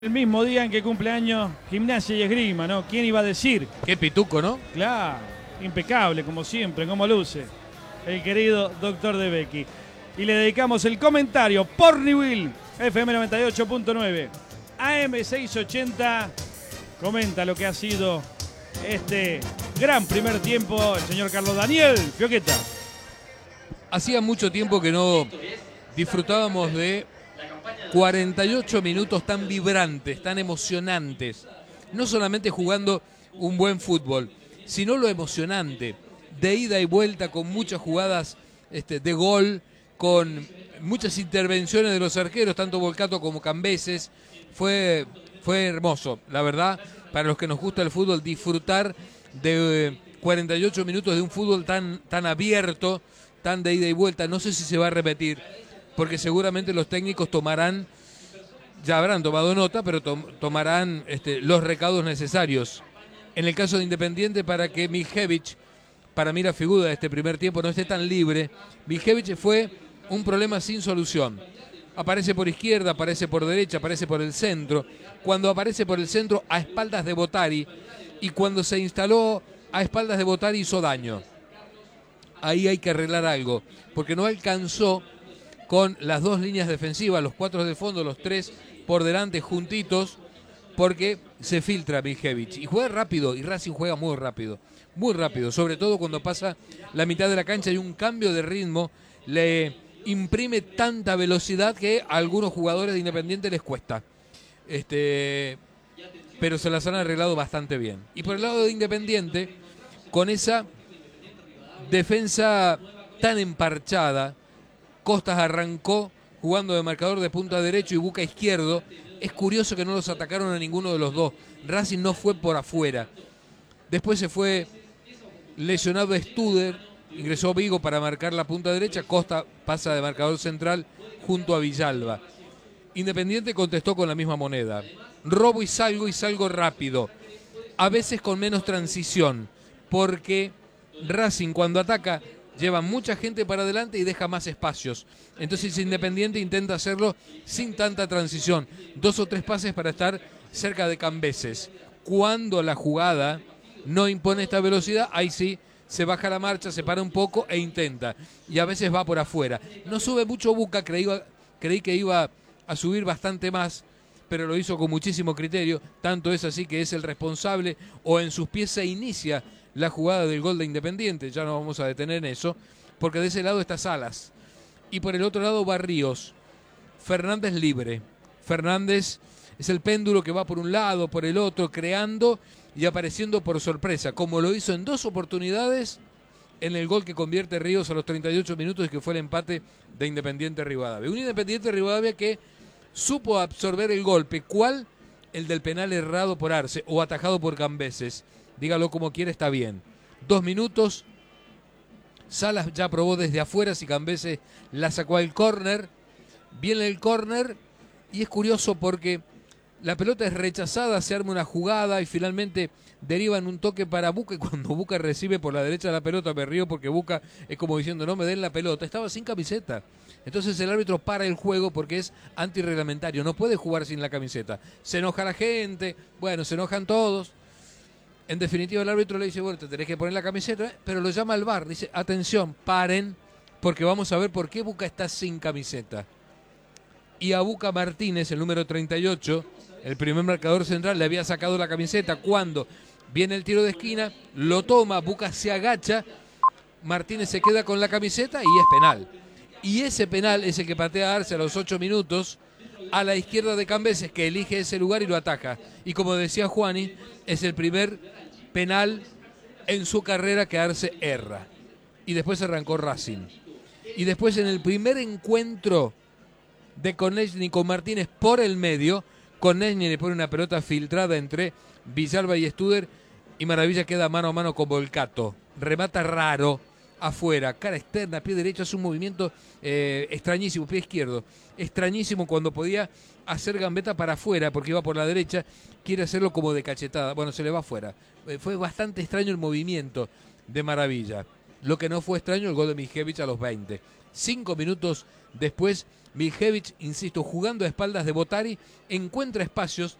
El mismo día en que cumple años Gimnasia y Esgrima, ¿no? ¿Quién iba a decir? Qué pituco, ¿no? Claro, impecable, como siempre, como luce el querido doctor De Becchi. Y le dedicamos el comentario por Newell, FM 98.9, AM 680. Comenta lo que ha sido este gran primer tiempo el señor Carlos Daniel Fioqueta. Hacía mucho tiempo que no disfrutábamos de 48 minutos tan vibrantes, tan emocionantes. No solamente jugando un buen fútbol, sino lo emocionante, de ida y vuelta con muchas jugadas de gol, con muchas intervenciones de los arqueros, tanto Volcato como Cambeses. Fue hermoso, la verdad, para los que nos gusta el fútbol, disfrutar de 48 minutos de un fútbol tan abierto, tan de ida y vuelta. No sé si se va a repetir, porque seguramente los técnicos tomarán, ya habrán tomado nota, pero tomarán los recaudos necesarios. En el caso de Independiente, para que Miljevich, para mí la figura de este primer tiempo, no esté tan libre. Miljevich fue un problema sin solución. Aparece por izquierda, aparece por derecha, aparece por el centro. Cuando aparece por el centro, a espaldas de Bottari, y cuando se instaló a espaldas de Bottari hizo daño. Ahí hay que arreglar algo, porque no alcanzó con las dos líneas defensivas, los cuatro de fondo, los tres por delante juntitos, porque se filtra Miljevich. Y juega rápido, y Racing juega muy rápido, sobre todo cuando pasa la mitad de la cancha y un cambio de ritmo le imprime tanta velocidad que a algunos jugadores de Independiente les cuesta. Pero se las han arreglado bastante bien. Y por el lado de Independiente, con esa defensa tan emparchada, Costas arrancó jugando de marcador de punta derecho y Buca izquierdo. Es curioso que no los atacaron a ninguno de los dos. Racing no fue por afuera. Después se fue lesionado Studer, ingresó Vigo para marcar la punta derecha. Costa pasa de marcador central junto a Villalba. Independiente contestó con la misma moneda. Robo y salgo rápido. A veces con menos transición, porque Racing cuando ataca lleva mucha gente para adelante y deja más espacios. Entonces Independiente intenta hacerlo sin tanta transición. 2 o 3 pases para estar cerca de Cambeses. Cuando la jugada no impone esta velocidad, ahí sí se baja la marcha, se para un poco e intenta. Y a veces va por afuera. No sube mucho Buca, creí que iba a subir bastante más, pero lo hizo con muchísimo criterio. Tanto es así que es el responsable, o en sus pies se inicia la jugada del gol de Independiente. Ya no vamos a detener en eso, porque de ese lado está Salas y por el otro lado Barrios. Fernández libre. Fernández es el péndulo que va por un lado, por el otro, creando y apareciendo por sorpresa, como lo hizo en 2 oportunidades en el gol que convierte Ríos a los 38 minutos, y que fue el empate de Independiente Rivadavia. Un Independiente Rivadavia que supo absorber el golpe. ¿Cuál? El del penal errado por Arce o atajado por Cambeses. Dígalo como quiera, está bien. 2 minutos. Salas ya probó desde afuera si Cambeses la sacó al córner. Viene el córner y es curioso porque la pelota es rechazada, se arma una jugada y finalmente deriva en un toque para Buca, y cuando Buca recibe por la derecha la pelota, me río porque Buca es como diciendo no me den la pelota, estaba sin camiseta. Entonces el árbitro para el juego porque es antirreglamentario, no puede jugar sin la camiseta. Se enoja la gente, bueno, se enojan todos. En definitiva el árbitro le dice, bueno, te tenés que poner la camiseta, pero lo llama al VAR, dice, atención, paren, porque vamos a ver por qué Buca está sin camiseta. Y a Buca Martínez, el número 38, el primer marcador central, le había sacado la camiseta cuando viene el tiro de esquina, lo toma, Buca se agacha, Martínez se queda con la camiseta y es penal. Y ese penal es el que patea a Arce a los 8 minutos a la izquierda de Cambeses, que elige ese lugar y lo ataca. Y como decía Juani, es el primer penal en su carrera que Arce erra. Y después arrancó Racing. Y después en el primer encuentro de Konechny con Martínez por el medio, Konechny le pone una pelota filtrada entre Villalba y Studer y Maravilla queda mano a mano con Volcato. Remata raro afuera, cara externa, pie derecho, hace un movimiento extrañísimo, pie izquierdo, extrañísimo cuando podía hacer gambeta para afuera porque iba por la derecha, quiere hacerlo como de cachetada, bueno, se le va afuera. Fue bastante extraño el movimiento de Maravilla. Lo que no fue extraño el gol de Miljevich a los 20. 5 minutos después Viljevic, insisto, jugando a espaldas de Botari, encuentra espacios